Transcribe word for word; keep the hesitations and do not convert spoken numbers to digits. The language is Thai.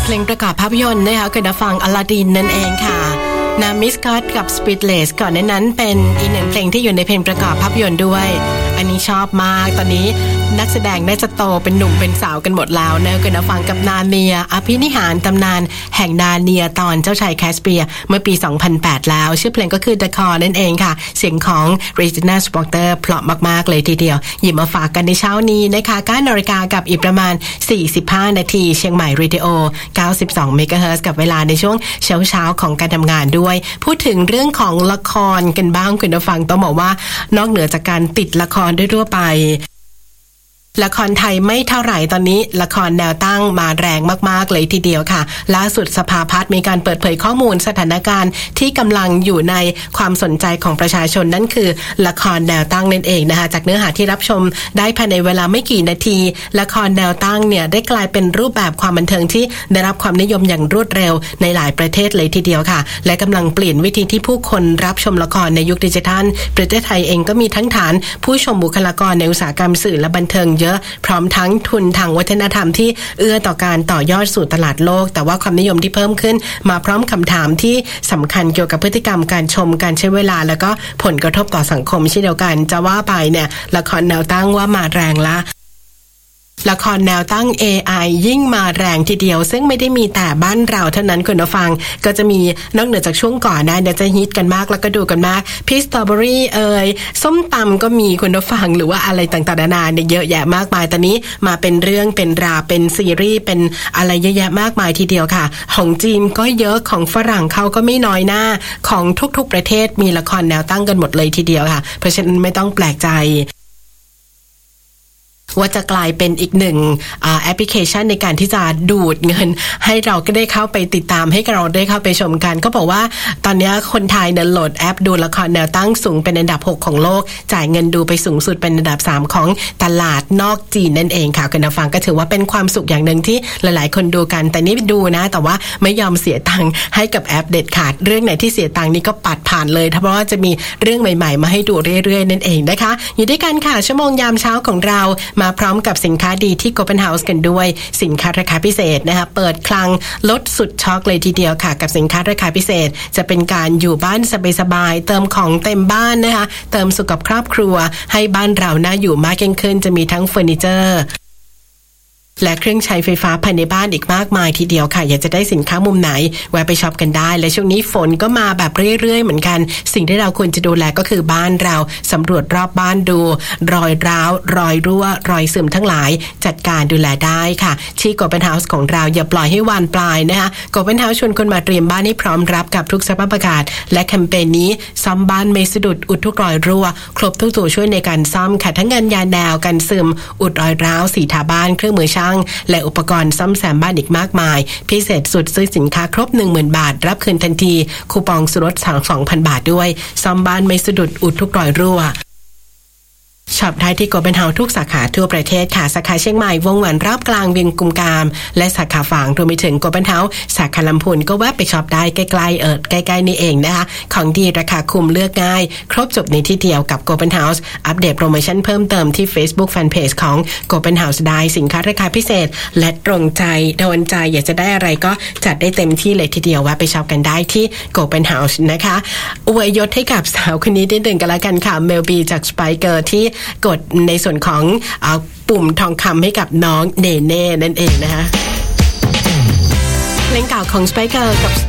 เพลงประกอบภาพยนตร์นะคะก็ได้ฟังอลาดินนั่นเองค่ะนามิสกอตกับ Speechless ก่อนหน้านั้นเป็นอีกหนึ่งเพลงที่อยู่ในเพลงประกอบภาพยนตร์ด้วยอันนี้ชอบมากตอนนี้นักแสดงได้จะโตเป็นหนุ่มเป็นสาวกันหมดแล้วนะก็ได้ฟังกับนาเนียอภินิหารตำนานแห่งนาเนียตอนเจ้าชายแคสเปียร์เมื่อปีสองพันแปดแล้วชื่อเพลงก็คือ The Call นั่นเองค่ะเสียงของ Regina Spektor เพราะมากๆเลยทีเดียวหยิบมาฝากกันในเช้านี้นะคะเก้านาฬิกากับอีกประมาณสี่สิบห้านาทีเชียงใหม่เรดิโอเก้าสิบสองเมกะเฮิรตซ์กับเวลาในช่วงเช้าๆของการทำงานด้วยพูดถึงเรื่องของละครกันบ้างคุณผู้ฟังต้องบอกว่านอกเหนือจากการติดละครด้วยทั่วไปละครไทยไม่เท่าไหร่ตอนนี้ละครแนวตั้งมาแรงมากๆเลยทีเดียวค่ะล่าสุดสภาพัฒน์มีการเปิดเผยข้อมูลสถานการณ์ที่กำลังอยู่ในความสนใจของประชาชนนั่นคือละครแนวตั้งนั่นเองนะคะจากเนื้อหาที่รับชมได้ภายในเวลาไม่กี่นาทีละครแนวตั้งเนี่ยได้กลายเป็นรูปแบบความบันเทิงที่ได้รับความนิยมอย่างรวดเร็วในหลายประเทศเลยทีเดียวค่ะและกำลังเปลี่ยนวิธีที่ผู้คนรับชมละครในยุคดิจิทัลประเทศไทยเองก็มีทั้งฐานผู้ชมบุคลากรในอุตสาหกรรมสื่อและบันเทิงเยอะพร้อมทั้งทุนทางวัฒนธรรมที่เอื้อต่อการต่อยอดสู่ตลาดโลกแต่ว่าความนิยมที่เพิ่มขึ้นมาพร้อมคำถามที่สำคัญเกี่ยวกับพฤติกรรมการชมการใช้เวลาแล้วก็ผลกระทบต่อสังคมเช่นเดียวกันจะว่าไปเนี่ยละครแนวตั้งว่ามาแรงละละครแนวตั้ง เอ ไอ ยิ่งมาแรงทีเดียวซึ่งไม่ได้มีแต่บ้านเราเท่านั้นคุณผู้ฟังก็จะมีนอกเหนือจากช่วงก่อนนะเดี๋ยวจะฮิตกันมากแล้วก็ดูกันมากพี่สตรอเบอรี่เอ่ยส้มตำก็มีคุณผู้ฟังหรือว่าอะไรต่างๆนานาเนี่ยเยอะแยะมากมายตอนนี้มาเป็นเรื่องเป็นราวเป็นซีรีส์เป็นอะไรเยอะแยะมากมายทีเดียวค่ะของจีนก็เยอะของฝรั่งเขาก็ไม่น้อยหน้าของทุกๆประเทศมีละครแนวตั้งกันหมดเลยทีเดียวค่ะเพราะฉะนั้นไม่ต้องแปลกใจว่าจะกลายเป็นอีกหนึ่งแอปพลิเคชันในการที่จะดูดเงินให้เราก็ได้เข้าไปติดตามให้เราได้เข้าไปชมกันก็บอกว่าตอนนี้คนไทยเนี่ยโหลดแอปดูละครแนวตั้งสูงเป็นอันดับหกของโลกจ่ายเงินดูไปสูงสุดเป็นอันดับสามของตลาดนอกจีนนั่นเองค่ะคุณผู้ฟังก็ถือว่าเป็นความสุขอย่างหนึ่งที่หลายๆคนดูกันแต่นี่ดูนะแต่ว่าไม่ยอมเสียตังค์ให้กับแอปเด็ดขาดเรื่องไหนที่เสียตังค์นี่ก็ปัดผ่านเลยเพราะว่าจะมีเรื่องใหม่ๆมาให้ดูเรื่อยๆนั่นเองนะคะอยู่ด้วยกันค่ะชั่วโมงยามเช้าของเรามาพร้อมกับสินค้าดีที่ Copen House กันด้วยสินค้าราคาพิเศษนะคะเปิดคลังลดสุดช็อกเลยทีเดียวค่ะกับสินค้าราคาพิเศษจะเป็นการอยู่บ้านสบายๆเติมของเต็มบ้านนะคะเติมสุขกับครอบครัวให้บ้านเราน่าอยู่มากยิ่งขึ้นจะมีทั้งเฟอร์นิเจอร์และเครื่องใช้ไฟฟ้าภายในบ้านอีกมากมายทีเดียวค่ะอยากจะได้สินค้ามุมไหนแวะไปช็อปกันได้และช่วงนี้ฝนก็มาแบบเรื่อยๆเหมือนกันสิ่งที่เราควรจะดูแลก็คือบ้านเราสำรวจรอบบ้านดูรอยร้าวรอยรั่วรอยซึมทั้งหลายจัดการดูแลได้ค่ะที่ Copen House ของเราอย่าปล่อยให้วานปลายนะคะ Copen House ชวนคนมาเตรียมบ้านให้พร้อมรับกับทุกสภาพอากาศและแคมเปญนี้ซ่อมบ้านไม่สะดุดอุดทุกรอยรั่วครบทุกตัวช่วยในการซ่อมค่ะทั้งเงินยาแนวกันซึมอุดรอยร้าวสีทาบ้านเครื่องมือช่างและอุปกรณ์ซ่อมแซมบ้านอีกมากมายพิเศษสุดซื้อสินค้าครบ หนึ่งหมื่น บาทรับคืนทันทีคูปองส่วนลด สองพัน บาทด้วยซ่อมบ้านไม่สะดุดอุดทุกรอยรั่วช็อปได้ที่ Copen House ทุกสาขาทั่วประเทศค่ะสาขาเชียงใหม่วงแหวนรอบกลางเวียงกุมกามและสาขาฝางรวมไปถึง Copen House สาขาลำพูนก็แวะไปช็อปได้ใกล้ๆเอิดใกล้ๆนี่เองนะคะของดีราคาคุ้มเลือกง่ายครบจบในที่เดียวกับ Copen House อัปเดตโปรโมชั่นเพิ่มเติมที่ Facebook Fanpage ของ Copen House ได้สินค้าราคาพิเศษและตรงใจโดนใจอยากจะได้อะไรก็จัดได้เต็มที่เลยทีเดียวแวะไปช็อปกันได้ที่ Copen House นะคะอวยยศให้กับสาวคนนี้นิดนึงกันละกันค่ะเมลบีจาก Spiker ที่กดในส่วนของอ่าปุ่มทองคำให้กับน้องเนเน่นั่นเองนะคะเพลงเก่าของ Spiker กับ